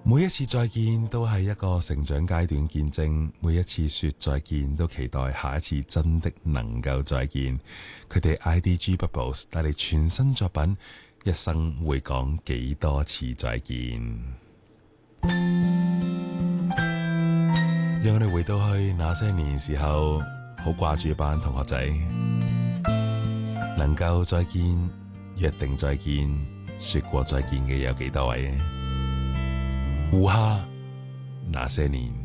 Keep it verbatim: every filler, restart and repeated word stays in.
每一次再見都係一個成長階段見證，每一次說再見都期待下一次真的能夠再見。佢哋 I D G Bubbles 帶嚟全新作品，一生會講幾多次再見。讓我哋回到去那些年時候，好掛住一班同學仔，能夠再見、約定再見、說過再見嘅有幾多位？胡夏那些年。